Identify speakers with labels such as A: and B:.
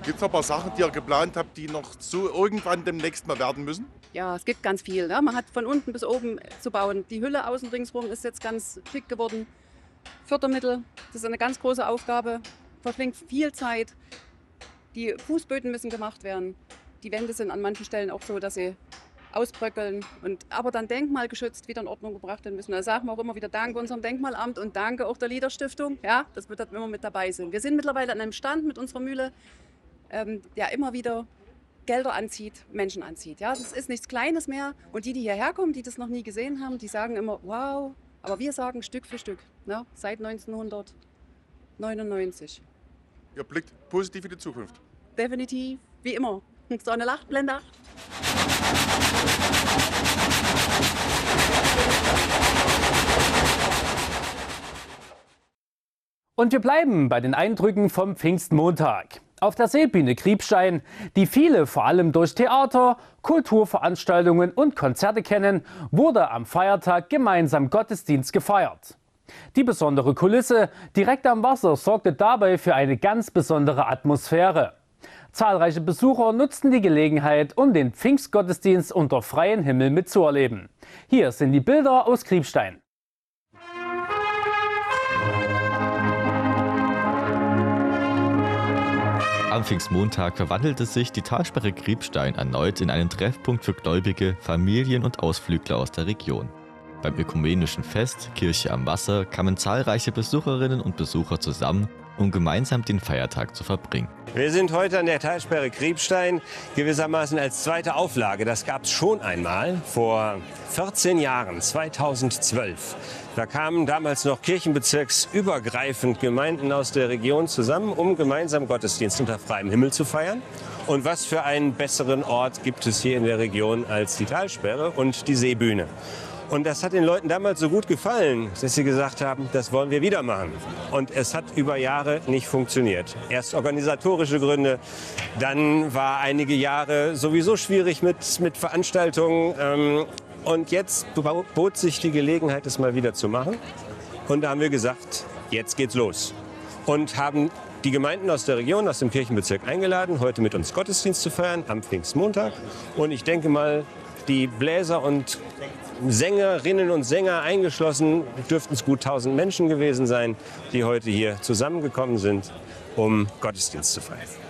A: Gibt es noch ein paar Sachen, die ihr geplant habt, die noch so irgendwann demnächst mal werden müssen?
B: Ja, es gibt ganz viel. Ne? Man hat von unten bis oben zu bauen. Die Hülle außen ringsrum ist jetzt ganz schick geworden. Fördermittel, das ist eine ganz große Aufgabe, verschlingt viel Zeit. Die Fußböden müssen gemacht werden. Die Wände sind an manchen Stellen auch so, dass sie ausbröckeln und aber dann denkmalgeschützt wieder in Ordnung gebracht werden müssen. Da sagen wir auch immer wieder Danke unserem Denkmalamt und Danke auch der Liederstiftung, ja, dass wir da immer mit dabei sind. Wir sind mittlerweile an einem Stand mit unserer Mühle, der immer wieder Gelder anzieht, Menschen anzieht. Ja, das ist nichts Kleines mehr und die hierher kommen, die das noch nie gesehen haben, die sagen immer, wow, aber wir sagen Stück für Stück, ne, seit 1999.
A: Ihr blickt positiv in die Zukunft.
B: Definitiv, wie immer. Sonne lacht, Blende 8.
C: Und wir bleiben bei den Eindrücken vom Pfingstmontag. Auf der Seebühne Kriebstein, die viele vor allem durch Theater, Kulturveranstaltungen und Konzerte kennen, wurde am Feiertag gemeinsam Gottesdienst gefeiert. Die besondere Kulisse direkt am Wasser sorgte dabei für eine ganz besondere Atmosphäre. Zahlreiche Besucher nutzten die Gelegenheit, um den Pfingstgottesdienst unter freiem Himmel mitzuerleben. Hier sind die Bilder aus Kriebstein.
D: Am Pfingstmontag verwandelte sich die Talsperre Kriebstein erneut in einen Treffpunkt für Gläubige, Familien und Ausflügler aus der Region. Beim ökumenischen Fest Kirche am Wasser kamen zahlreiche Besucherinnen und Besucher zusammen, um gemeinsam den Feiertag zu verbringen.
E: Wir sind heute an der Talsperre Kriebstein, gewissermaßen als zweite Auflage. Das gab es schon einmal vor 14 Jahren, 2012. Da kamen damals noch kirchenbezirksübergreifend Gemeinden aus der Region zusammen, um gemeinsam Gottesdienst unter freiem Himmel zu feiern. Und was für einen besseren Ort gibt es hier in der Region als die Talsperre und die Seebühne? Und das hat den Leuten damals so gut gefallen, dass sie gesagt haben, das wollen wir wieder machen. Und es hat über Jahre nicht funktioniert. Erst organisatorische Gründe, dann war einige Jahre sowieso schwierig mit Veranstaltungen. Und jetzt bot sich die Gelegenheit, es mal wieder zu machen. Und da haben wir gesagt, jetzt geht's los. Und haben die Gemeinden aus der Region, aus dem Kirchenbezirk eingeladen, heute mit uns Gottesdienst zu feiern am Pfingstmontag. Und ich denke mal, die Bläser und Sängerinnen und Sänger eingeschlossen, dürften es gut 1000 Menschen gewesen sein, die heute hier zusammengekommen sind, um Gottesdienst zu feiern.